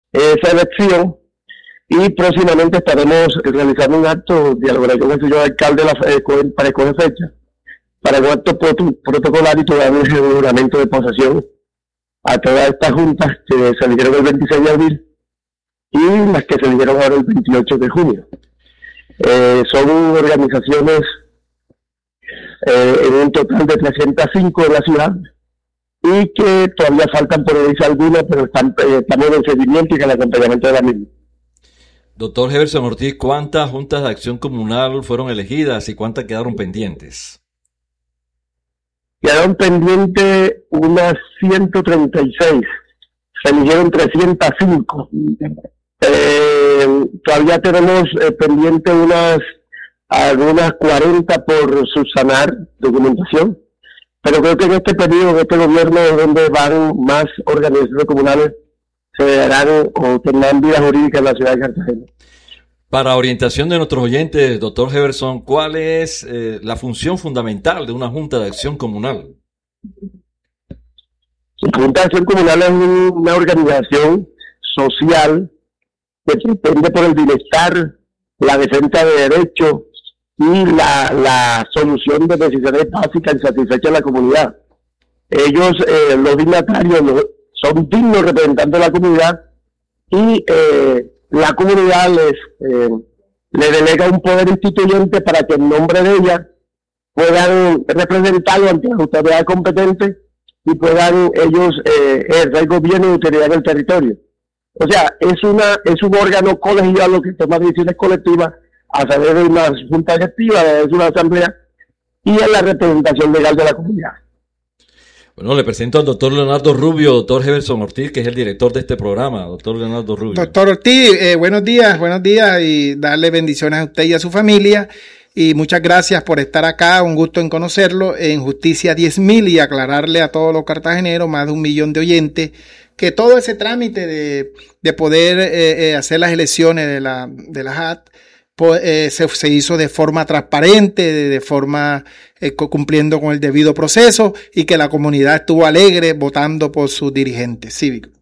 esa elección y próximamente estaremos realizando un acto, dialogaré con el señor alcalde para escoger fecha, para un acto protocolar y darle el juramento de posesión a todas estas juntas que se eligieron el 26 de abril y las que se eligieron ahora el 28 de junio. Son organizaciones en un total de 305 en la ciudad y que todavía faltan por elegirse algunas, pero estamos en el seguimiento y en el acompañamiento de la misma. Doctor Heverson Ortiz, ¿cuántas juntas de acción comunal fueron elegidas y cuántas quedaron pendientes? Quedaron pendientes unas 136, se eligieron 305. Todavía tenemos pendiente algunas 40 por subsanar documentación, pero creo que en este periodo, en este gobierno, es donde van más organizaciones comunales, se darán o tendrán vida jurídica en la ciudad de Cartagena. Para orientación de nuestros oyentes, doctor Heverson, ¿cuál es la función fundamental de una Junta de Acción Comunal? La Junta de Acción Comunal es una organización social que pretende por el bienestar, la defensa de derechos y la solución de necesidades básicas insatisfechas de la comunidad. Ellos, los dignatarios, son dignos representantes de la comunidad y la comunidad le delega un poder instituyente para que en nombre de ella puedan representarlo ante las autoridades competentes y puedan ellos ejercer gobierno y utilidad en el territorio. O sea, es un órgano colegiado que toma decisiones colectivas a través de una junta directiva, de una asamblea y en la representación legal de la comunidad. Bueno, le presento al doctor Leonardo Rubio, doctor Heverson Ortiz, que es el director de este programa. Doctor Leonardo Rubio. Doctor Ortiz, buenos días y darle bendiciones a usted y a su familia. Y muchas gracias por estar acá, un gusto en conocerlo, en Justicia 10.000 y aclararle a todos los cartageneros, más de 1 millón de oyentes, que todo ese trámite de poder hacer las elecciones de la JAT, se hizo de forma transparente, de forma cumpliendo con el debido proceso y que la comunidad estuvo alegre votando por sus dirigentes cívicos.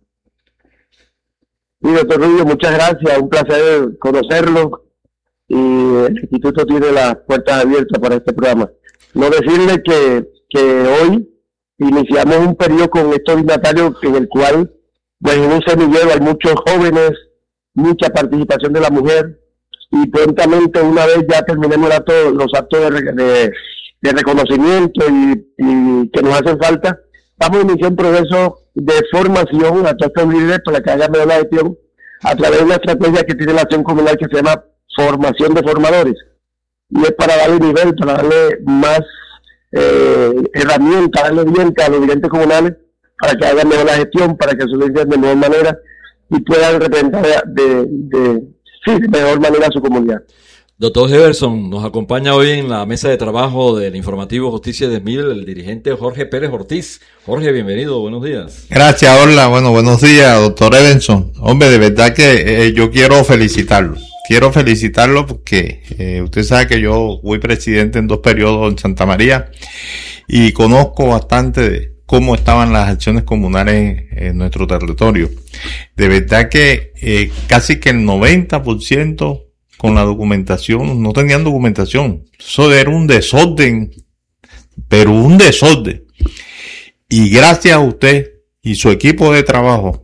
Sí, doctor Rubio, muchas gracias, un placer conocerlo y el instituto tiene las puertas abiertas para este programa. No decirle que hoy iniciamos un periodo con estos dignatarios en el cual pues, en un semillero hay muchos jóvenes, mucha participación de la mujer, y prontamente una vez ya terminemos los actos de reconocimiento y que nos hacen falta, vamos a iniciar un proceso de formación a todos estos líderes para que hagan mejor la gestión a través de una estrategia que tiene la acción comunal que se llama formación de formadores, y es para darle nivel, para darle más herramientas, darle dientes a los dirigentes comunales para que hagan mejor la gestión, para que se lo de mejor manera y puedan representar de mejor manera a su comunidad. Doctor Heverson, nos acompaña hoy en la mesa de trabajo del informativo Justicia 10.000 el dirigente Jorge Pérez Ortiz. Jorge, bienvenido, buenos días. Gracias, hola, bueno, buenos días, doctor Heverson. Hombre, de verdad que yo quiero felicitarlo. Quiero felicitarlo porque usted sabe que yo fui presidente en 2 periodos en Santa María y conozco bastante de cómo estaban las acciones comunales en nuestro territorio. De verdad que casi que el 90% con la documentación, no tenían documentación. Eso era un desorden, pero un desorden. Y gracias a usted y su equipo de trabajo,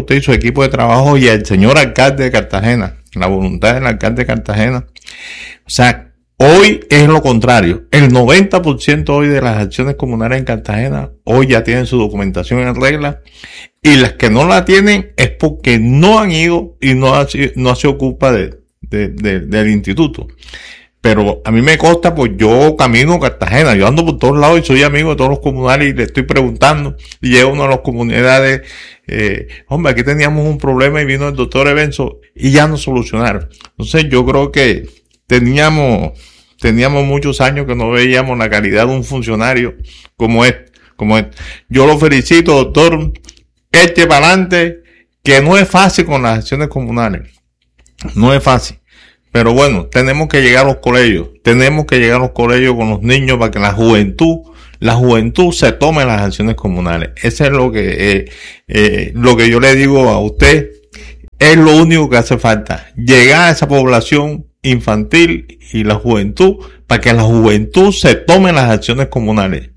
y al señor alcalde de Cartagena, la voluntad del alcalde de Cartagena, o sea, hoy es lo contrario. El 90% hoy de las acciones comunales en Cartagena, hoy ya tienen su documentación en regla, y las que no la tienen es porque no han ido y no se ocupa del instituto. Pero a mí me consta, pues yo camino a Cartagena, yo ando por todos lados y soy amigo de todos los comunales y le estoy preguntando, y llega uno a las comunidades, hombre, aquí teníamos un problema y vino el doctor Heverson y ya nos solucionaron. Entonces yo creo que teníamos muchos años que no veíamos la calidad de un funcionario como este. Yo lo felicito, doctor, eche para adelante, que no es fácil con las acciones comunales, no es fácil. Pero bueno, tenemos que llegar a los colegios con los niños para que la juventud se tome las acciones comunales. Eso es lo que yo le digo a usted es lo único que hace falta. Llegar a esa población infantil y la juventud, para que la juventud se tome las acciones comunales.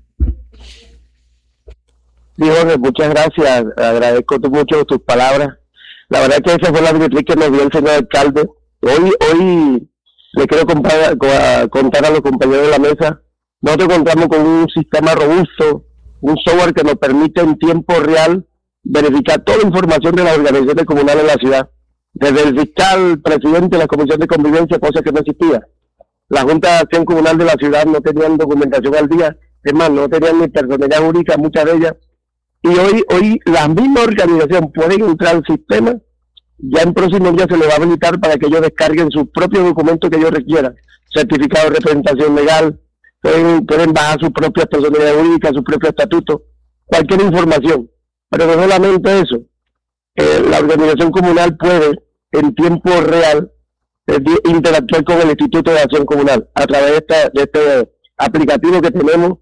Sí, Jorge, muchas gracias. Agradezco mucho tus palabras. La verdad es que esa fue la directriz que nos dio el señor alcalde. Hoy le quiero contar a los compañeros de la mesa. Nosotros contamos con un sistema robusto, un software que nos permite en tiempo real verificar toda la información de las organizaciones comunales en la ciudad. Desde el fiscal, presidente de la Comisión de Convivencia, cosa que no existía. La Junta de Acción Comunal de la ciudad no tenían documentación al día, es más, no tenían ni personalidad jurídica, muchas de ellas. Y hoy la misma organización puede entrar al sistema, ya en próximos días se le va a habilitar para que ellos descarguen sus propios documentos que ellos requieran, certificado de representación legal, pueden bajar sus propias personalidades jurídicas, sus propios estatutos, cualquier información. Pero no solamente eso, la organización comunal puede en tiempo real interactuar con el Instituto de Acción Comunal a través de este aplicativo que tenemos,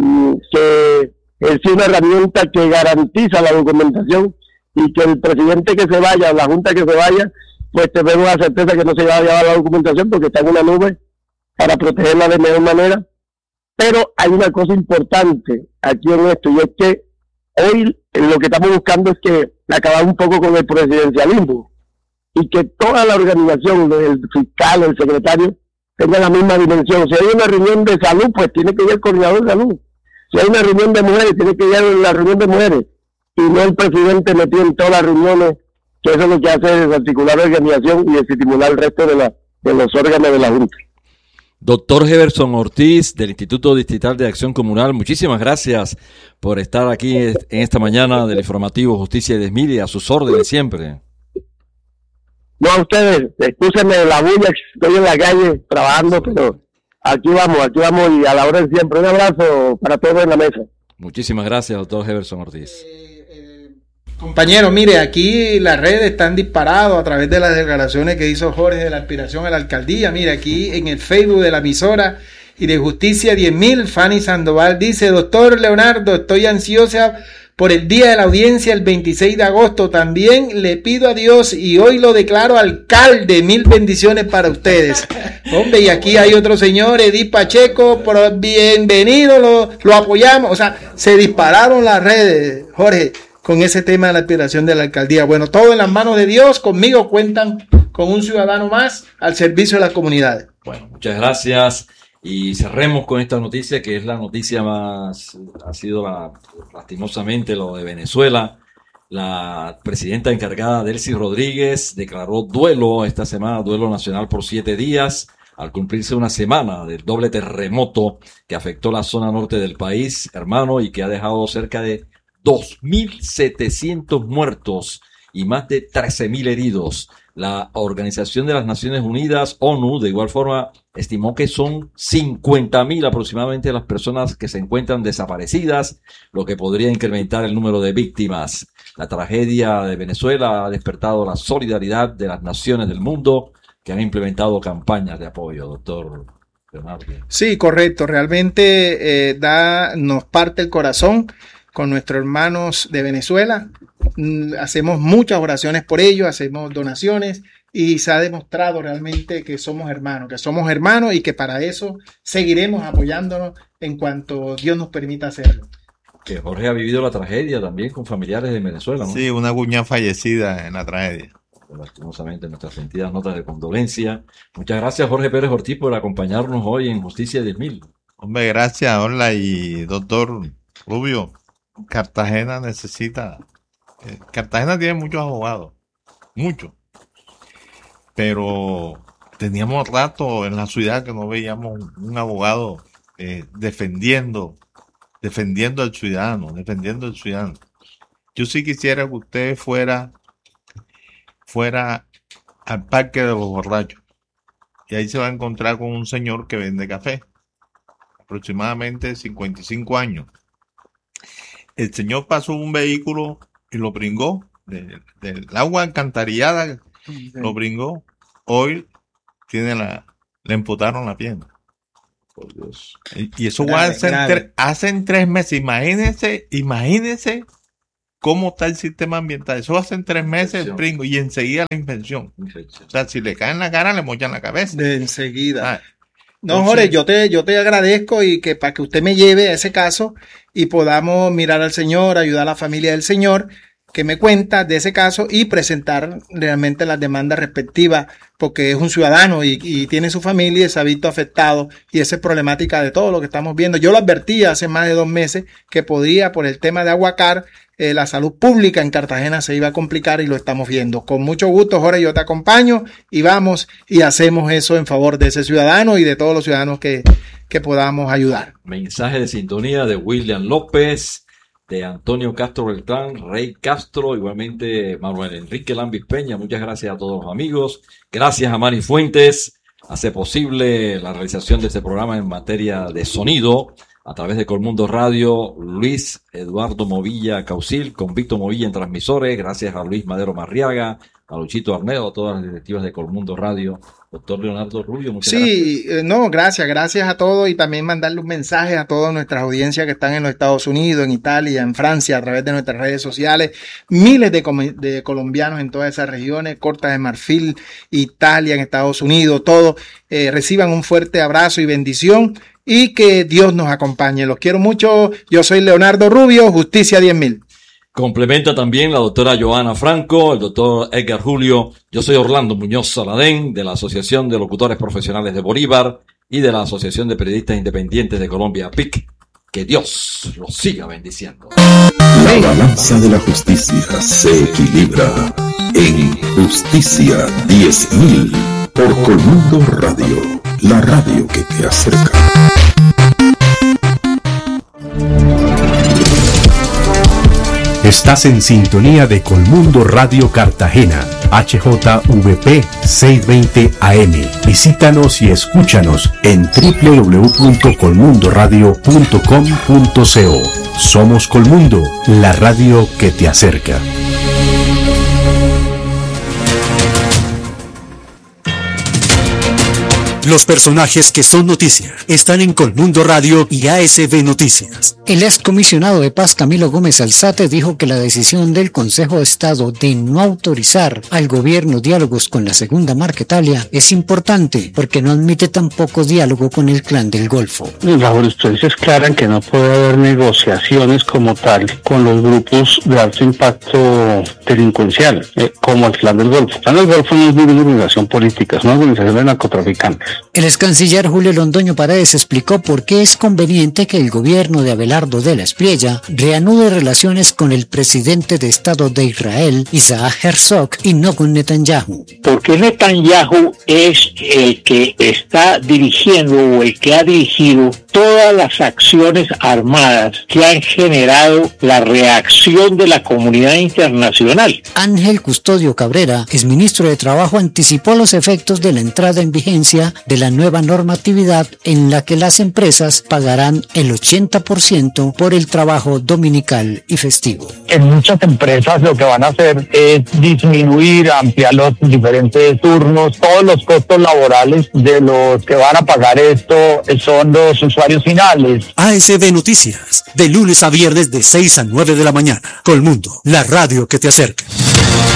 que es una herramienta que garantiza la documentación y que el presidente que se vaya o la junta que se vaya, pues tenemos la certeza que no se va a llevar la documentación porque está en una nube para protegerla de mejor manera. Pero hay una cosa importante aquí en esto, y es que hoy lo que estamos buscando es que acabar un poco con el presidencialismo y que toda la organización, el fiscal, el secretario, tenga la misma dimensión. Si hay una reunión de salud, pues tiene que ir el coordinador de salud. Si hay una reunión de mujeres, tiene que ir la reunión de mujeres. Y no el presidente metido en todas las reuniones, que eso es lo que hace es articular la organización y desestimular el resto de los órganos de la Junta. Doctor Heverson Ortiz, del Instituto Distrital de Acción Comunal, muchísimas gracias por estar aquí en esta mañana del informativo Justicia y Desmil, a sus órdenes siempre. No, a ustedes, excúsenme de la bulla, estoy en la calle trabajando, pero aquí vamos y a la hora de siempre. Un abrazo para todos en la mesa. Muchísimas gracias, doctor Heverson Ortiz. Compañero, mire, aquí las redes están disparadas a través de las declaraciones que hizo Jorge de la aspiración a la alcaldía. Mire, aquí en el Facebook de la emisora y de Justicia 10.000, Fanny Sandoval dice: doctor Leonardo, estoy ansiosa por el día de la audiencia el 26 de agosto. También le pido a Dios y hoy lo declaro alcalde. 1000 bendiciones para ustedes. Hombre, y aquí hay otro señor, Edith Pacheco, bienvenido, lo apoyamos. O sea, se dispararon las redes, Jorge, con ese tema de la aspiración de la alcaldía. Bueno, todo en las manos de Dios. Conmigo cuentan con un ciudadano más al servicio de las comunidades. Bueno, muchas gracias. Y cerremos con esta noticia, que es la noticia más, ha sido lastimosamente lo de Venezuela. La presidenta encargada, Delcy Rodríguez, declaró duelo esta semana, duelo nacional por 7 días, al cumplirse una semana del doble terremoto que afectó la zona norte del país, hermano, y que ha dejado cerca de 2.700 muertos y más de 13.000 heridos. La Organización de las Naciones Unidas, ONU, de igual forma, estimó que son 50.000 aproximadamente las personas que se encuentran desaparecidas, lo que podría incrementar el número de víctimas. La tragedia de Venezuela ha despertado la solidaridad de las naciones del mundo que han implementado campañas de apoyo, doctor Leonardo. Sí, correcto. Realmente nos parte el corazón con nuestros hermanos de Venezuela. Hacemos muchas oraciones por ellos, hacemos donaciones y se ha demostrado realmente que somos hermanos y que para eso seguiremos apoyándonos en cuanto Dios nos permita hacerlo. Que Jorge ha vivido la tragedia también con familiares de Venezuela, ¿no? Sí, una cuñada fallecida en la tragedia. Lastimosamente, nuestras sentidas notas de condolencia. Muchas gracias, Jorge Pérez Ortiz, por acompañarnos hoy en Justicia 10.000. Hombre, gracias, hola, y doctor Rubio. Cartagena tiene muchos abogados, muchos, pero teníamos rato en la ciudad que no veíamos un abogado defendiendo al ciudadano, Yo sí quisiera que usted fuera al Parque de los Borrachos y ahí se va a encontrar con un señor que vende café, aproximadamente 55 años. El señor pasó un vehículo y lo bringó del agua alcantarillada, lo bringó. Hoy le amputaron la pierna. Por Dios. Y eso hacen 3 meses. Imagínense cómo está el sistema ambiental. Eso hace 3 meses, pringo, y enseguida la infección. O sea, si le cae en la cara, le mochan la cabeza. De enseguida. No, Jorge, yo te agradezco y que para que usted me lleve a ese caso y podamos mirar al Señor, ayudar a la familia del Señor, que me cuenta de ese caso y presentar realmente las demandas respectivas, porque es un ciudadano y tiene su familia y se ha visto afectado, y esa es problemática de todo lo que estamos viendo. Yo lo advertí hace más de 2 meses que podía, por el tema de Aguacar, la salud pública en Cartagena se iba a complicar, y lo estamos viendo. Con mucho gusto, Jorge, yo te acompaño y vamos y hacemos eso en favor de ese ciudadano y de todos los ciudadanos que podamos ayudar. Mensaje de sintonía de William López, de Antonio Castro Beltrán, Rey Castro, igualmente Manuel Enrique Lambis Peña. Muchas gracias a todos los amigos. Gracias a Manny Fuentes, hace posible la realización de este programa en materia de sonido a través de Colmundo Radio. Luis Eduardo Movilla Caucil, con Víctor Movilla en transmisores. Gracias a Luis Madero Marriaga, a Luchito Arnedo, a todas las directivas de Colmundo Radio. Doctor Leonardo Rubio, muchas gracias. Gracias a todos, y también mandarle un mensaje a toda nuestras audiencias que están en los Estados Unidos, en Italia, en Francia, a través de nuestras redes sociales. Miles de colombianos en todas esas regiones, Costa de Marfil, Italia, en Estados Unidos, todos reciban un fuerte abrazo y bendición, y que Dios nos acompañe. Los quiero mucho. Yo soy Leonardo Rubio, Justicia 10.000. Complementa también la doctora Joana Franco, el doctor Edgar Julio. Yo soy Orlando Muñoz Saladén, de la Asociación de Locutores Profesionales de Bolívar y de la Asociación de Periodistas Independientes de Colombia, PIC. Que Dios los siga bendiciendo. La balanza de la justicia se equilibra en Justicia 10.000 por Colmundo Radio, la radio que te acerca. Estás en sintonía de Colmundo Radio Cartagena, HJVP 620 AM. Visítanos y escúchanos en www.colmundoradio.com.co. Somos Colmundo, la radio que te acerca. Los personajes que son noticia están en Colmundo Radio y ASB Noticias. El excomisionado de Paz Camilo Gómez Alzate dijo que la decisión del Consejo de Estado de no autorizar al gobierno diálogos con la Segunda Marquetalia es importante porque no admite tampoco diálogo con el Clan del Golfo. La jurisprudencia es clara en que no puede haber negociaciones como tal con los grupos de alto impacto delincuencial, como el Clan del Golfo. El Clan del Golfo no es ninguna organización política, es una organización de narcotraficantes. El excanciller Julio Londoño Paredes explicó por qué es conveniente que el gobierno de Abelardo de la Espriella reanude relaciones con el presidente de Estado de Israel, Isaac Herzog, y no con Netanyahu. Porque Netanyahu es el que está dirigiendo o el que ha dirigido todas las acciones armadas que han generado la reacción de la comunidad internacional. Ángel Custodio Cabrera, exministro de Trabajo, anticipó los efectos de la entrada en vigencia de la nueva normatividad en la que las empresas pagarán el 80% por el trabajo dominical y festivo. En muchas empresas lo que van a hacer es disminuir, ampliar los diferentes turnos, todos los costos laborales de los que van a pagar esto son los usuarios finales. ASB Noticias, de lunes a viernes de 6 a 9 de la mañana. Colmundo, la radio que te acerca.